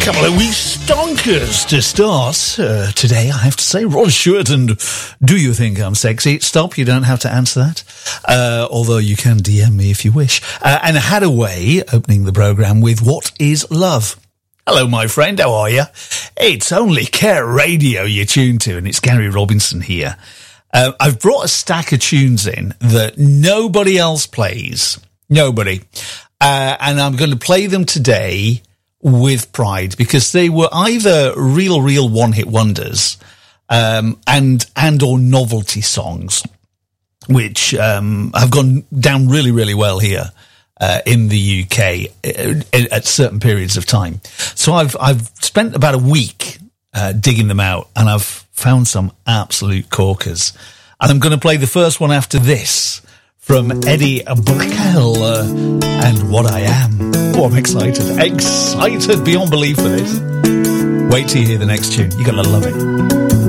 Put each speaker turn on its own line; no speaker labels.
Couple of wee stonkers to start today, I have to say. Rod Stewart and Do You Think I'm Sexy? Stop, you don't have to answer that. Although you can DM me if you wish. And Hadaway opening the programme with What Is Love? Hello, my friend, how are you? It's only Care Radio you're tuned to, and it's Gary Robinson here. I've brought a stack of tunes in that nobody else plays. Nobody. And I'm going to play them today with pride, because they were either real one-hit wonders, and or novelty songs, which have gone down really well here in the UK at certain periods of time. So I've spent about a week digging them out, and I've found some absolute corkers. And I'm going to play the first one after this from Eddie Brickell and What I Am. Oh, I'm excited. Excited beyond belief for this. Wait till you hear the next tune. You're going to love it.